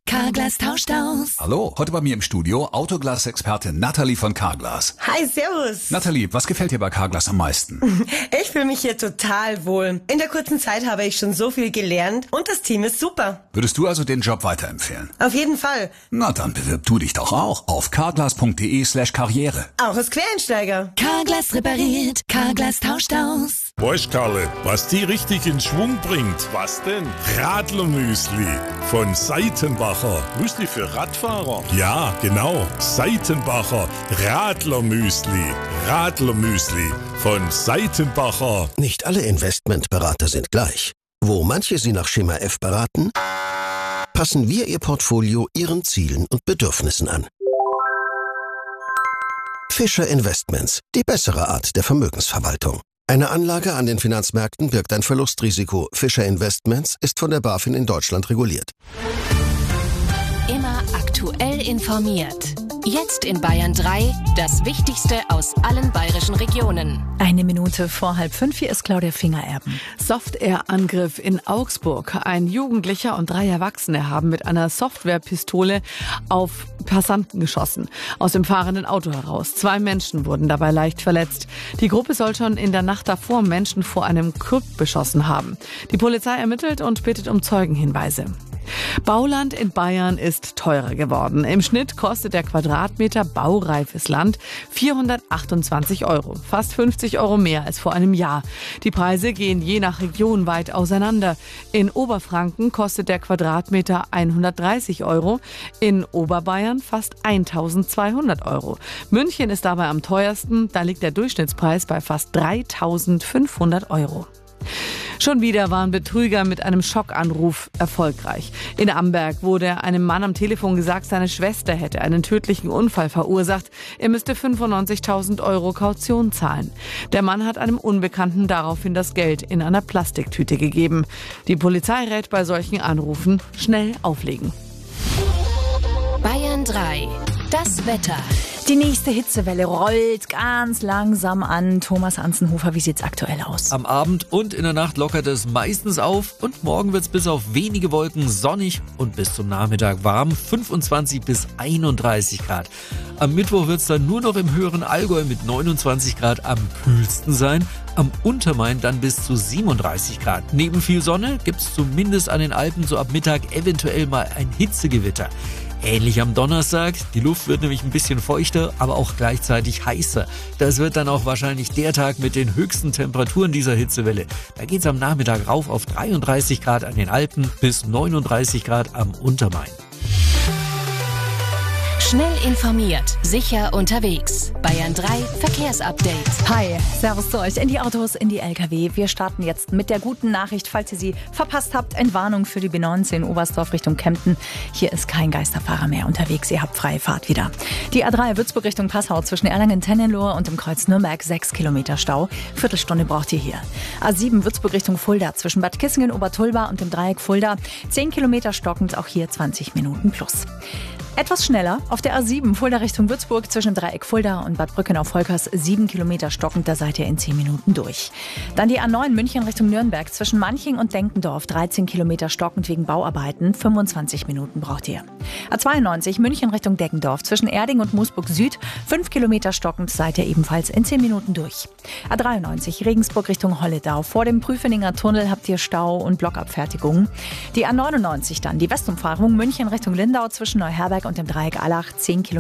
Carglass tauscht aus. Hallo, heute bei mir im Studio Autoglas-Expertin Nathalie von Carglass. Hi, servus. Nathalie, was gefällt dir bei Carglass am meisten? Ich fühle mich hier total wohl. In der kurzen Zeit habe ich schon so viel gelernt und das Team ist super. Würdest du also den Job weiterempfehlen? Auf jeden Fall. Na, dann bewirb du dich doch auch auf carglass.de/karriere. Auch als Quereinsteiger. Carglass repariert, Carglass tauscht aus. Weißt, Karle, was die richtig in Schwung bringt? Was denn? Radlermüsli von Seitenbacher. Müsli für Radfahrer? Ja, genau. Seitenbacher Radlermüsli. Radlermüsli von Seitenbacher. Nicht alle Investmentberater sind gleich. Wo manche Sie nach Schema F beraten, passen wir Ihr Portfolio Ihren Zielen und Bedürfnissen an. Fischer Investments, die bessere Art der Vermögensverwaltung. Eine Anlage an den Finanzmärkten birgt ein Verlustrisiko. Fischer Investments ist von der BaFin in Deutschland reguliert. Immer aktuell informiert. Jetzt in Bayern 3, das Wichtigste aus allen bayerischen Regionen. 1 vor 4:30, hier ist Claudia Fingererben. Software-Angriff in Augsburg. Ein Jugendlicher und 3 Erwachsene haben mit einer Softwarepistole auf Passanten geschossen. Aus dem fahrenden Auto heraus. 2 Menschen wurden dabei leicht verletzt. Die Gruppe soll schon in der Nacht davor Menschen vor einem Club beschossen haben. Die Polizei ermittelt und bittet um Zeugenhinweise. Bauland in Bayern ist teurer geworden. Im Schnitt kostet der Quadratmeter baureifes Land 428 €. Fast 50 € mehr als vor einem Jahr. Die Preise gehen je nach Region weit auseinander. In Oberfranken kostet der Quadratmeter 130 €, in Oberbayern fast 1.200 €. München ist dabei am teuersten. Da liegt der Durchschnittspreis bei fast 3.500 €. Schon wieder waren Betrüger mit einem Schockanruf erfolgreich. In Amberg wurde einem Mann am Telefon gesagt, seine Schwester hätte einen tödlichen Unfall verursacht. Er müsste 95.000 € Kaution zahlen. Der Mann hat einem Unbekannten daraufhin das Geld in einer Plastiktüte gegeben. Die Polizei rät bei solchen Anrufen schnell auflegen. Bayern 3, das Wetter. Die nächste Hitzewelle rollt ganz langsam an. Thomas Anzenhofer, wie sieht's aktuell aus? Am Abend und in der Nacht lockert es meistens auf und morgen wird's bis auf wenige Wolken sonnig und bis zum Nachmittag warm, 25 bis 31 Grad. Am Mittwoch wird's dann nur noch im höheren Allgäu mit 29 Grad am kühlsten sein, am Untermain dann bis zu 37 Grad. Neben viel Sonne gibt's zumindest an den Alpen so ab Mittag eventuell mal ein Hitzegewitter. Ähnlich am Donnerstag, die Luft wird nämlich ein bisschen feuchter, aber auch gleichzeitig heißer. Das wird dann auch wahrscheinlich der Tag mit den höchsten Temperaturen dieser Hitzewelle. Da geht's am Nachmittag rauf auf 33 Grad an den Alpen bis 39 Grad am Untermain. Schnell informiert, sicher unterwegs. Bayern 3 Verkehrsupdate. Hi, servus zu euch in die Autos, in die LKW. Wir starten jetzt mit der guten Nachricht, falls ihr sie verpasst habt. Entwarnung für die B19 Oberstdorf Richtung Kempten. Hier ist kein Geisterfahrer mehr unterwegs. Ihr habt freie Fahrt wieder. Die A3 Würzburg Richtung Passau zwischen Erlangen-Tennenlohe und dem Kreuz Nürnberg 6 Kilometer Stau. Viertelstunde braucht ihr hier. A7 Würzburg Richtung Fulda zwischen Bad Kissingen, Obertulba und dem Dreieck Fulda. 10 Kilometer stockend, auch hier 20 Minuten plus. Etwas schneller auf der A7 Fulda Richtung Würzburg zwischen Dreieck Fulda und Bad Brücken auf Holkers 7 Kilometer stockend, da seid ihr in 10 Minuten durch. Dann die A9 München Richtung Nürnberg zwischen Manching und Denkendorf 13 Kilometer stockend wegen Bauarbeiten, 25 Minuten braucht ihr. A92 München Richtung Deggendorf zwischen Erding und Moosburg Süd 5 Kilometer stockend, seid ihr ebenfalls in 10 Minuten durch. A93 Regensburg Richtung Holledau vor dem Prüfeninger Tunnel habt ihr Stau und Blockabfertigungen. Die A99 dann die Westumfahrung München Richtung Lindau zwischen Neuherberg und dem Dreieck Allach 10 Kilometer